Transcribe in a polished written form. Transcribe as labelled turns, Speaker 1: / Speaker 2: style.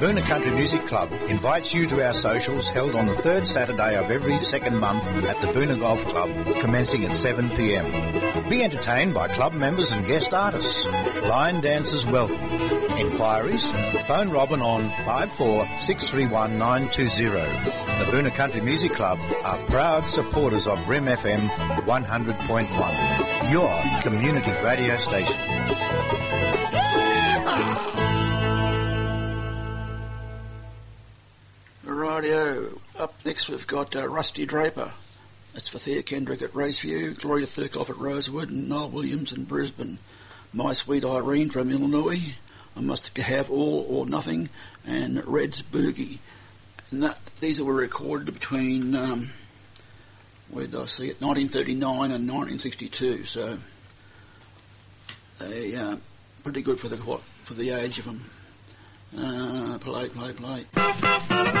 Speaker 1: Boona Country Music Club invites you to our socials held on the third Saturday of every second month at the Boona Golf Club, commencing at 7 p.m. Be entertained by club members and guest artists. Line dancers welcome. Inquiries? Phone Robin on 54631920. The Boona Country Music Club are proud supporters of Brim FM 100.1, your community radio station.
Speaker 2: Rightio. Up next we've got Rusty Draper. That's for Thea Kendrick at Raceview, Gloria Thurkoff at Rosewood, and Noel Williams in Brisbane. My Sweet Irene from Illinois, I Must Have All or Nothing, and Red's Boogie. And these were recorded between, where did I see it, 1939 and 1962, so they pretty good for the age of them. Play.